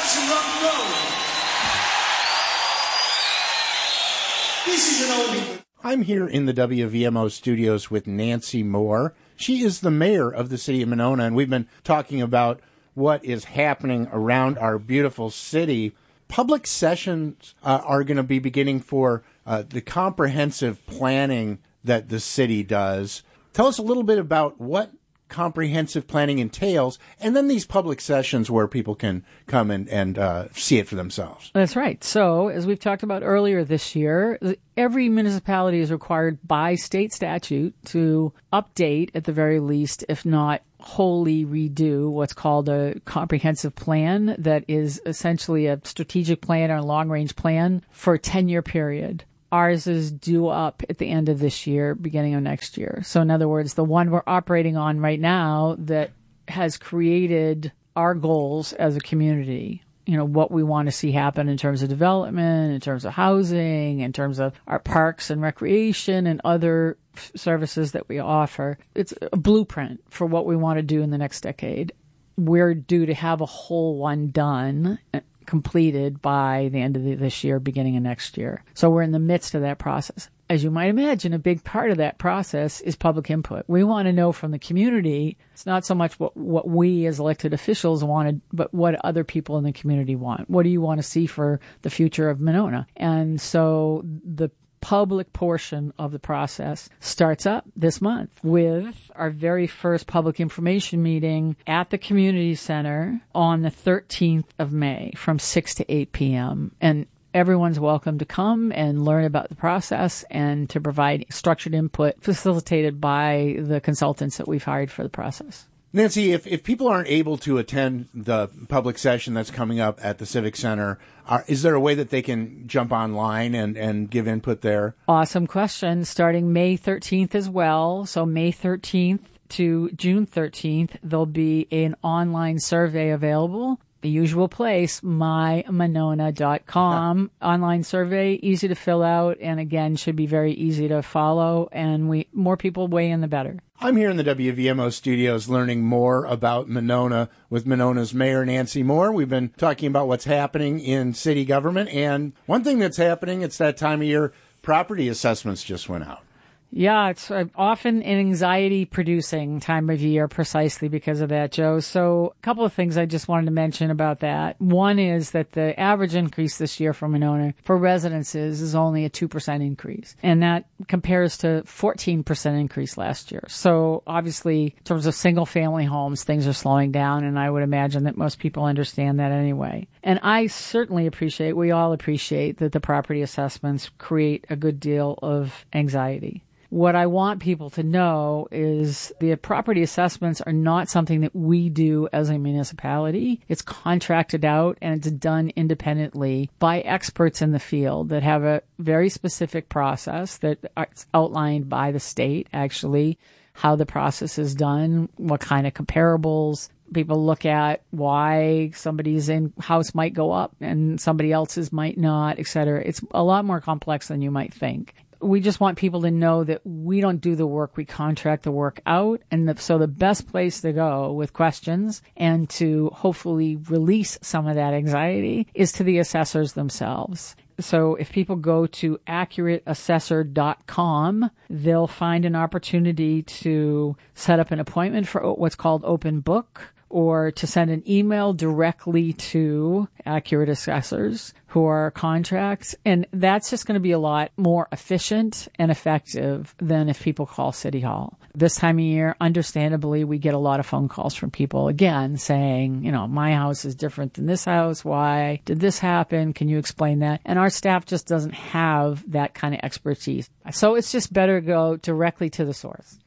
some rock and roll. This is an oldie. I'm here in the WVMO studios with Nancy Moore. She is the mayor of the city of Monona, and we've been talking about what is happening around our beautiful city. Public sessions are going to be beginning for the comprehensive planning that the city does. Tell us a little bit about what comprehensive planning entails, and then these public sessions where people can come and see it for themselves. That's right. So, as we've talked about earlier this year, every municipality is required by state statute to update, at the very least, if not wholly redo, what's called a comprehensive plan that is essentially a strategic plan or a long-range plan for a 10-year period. Ours is due up at the end of this year, beginning of next year. So in other words, the one we're operating on right now that has created our goals as a community, you know, what we want to see happen in terms of development, in terms of housing, in terms of our parks and recreation and other services that we offer. It's a blueprint for what we want to do in the next decade. We're due to have a whole one done, completed by the end of this year, beginning of next year. So we're in the midst of that process. As you might imagine, a big part of that process is public input. We want to know from the community, it's not so much what we as elected officials wanted, but what other people in the community want. What do you want to see for the future of Monona? And so the public portion of the process starts up this month with our very first public information meeting at the community center on the 13th of May from 6 to 8 p.m. And everyone's welcome to come and learn about the process and to provide structured input facilitated by the consultants that we've hired for the process. Nancy, if people aren't able to attend the public session that's coming up at the Civic Center, is there a way that they can jump online and give input there? Awesome question. Starting May 13th as well. So May 13th to June 13th, there'll be an online survey available. The usual place, mymonona.com. Online survey, easy to fill out, and again, should be very easy to follow. And more people weigh in, the better. I'm here in the WVMO studios learning more about Monona with Monona's Mayor, Nancy Moore. We've been talking about what's happening in city government, and one thing that's happening, it's that time of year, property assessments just went out. Yeah, it's often an anxiety-producing time of year precisely because of that, Joe. So a couple of things I just wanted to mention about that. One is that the average increase this year for Monona for residences is only a 2% increase. And that compares to 14% increase last year. So obviously, in terms of single-family homes, things are slowing down, and I would imagine that most people understand that anyway. And I certainly we all appreciate that the property assessments create a good deal of anxiety. What I want people to know is the property assessments are not something that we do as a municipality. It's contracted out and it's done independently by experts in the field that have a very specific process that's outlined by the state, actually, how the process is done, what kind of comparables. People look at why somebody's house might go up and somebody else's might not, et cetera. It's a lot more complex than you might think. We just want people to know that we don't do the work, we contract the work out. And so the best place to go with questions and to hopefully release some of that anxiety is to the assessors themselves. So if people go to accurateassessor.com, they'll find an opportunity to set up an appointment for what's called open book, or to send an email directly to Accurate Assessors who are contracts. And that's just going to be a lot more efficient and effective than if people call City Hall. This time of year, understandably, we get a lot of phone calls from people, again, saying, you know, my house is different than this house. Why did this happen? Can you explain that? And our staff just doesn't have that kind of expertise. So it's just better to go directly to the source.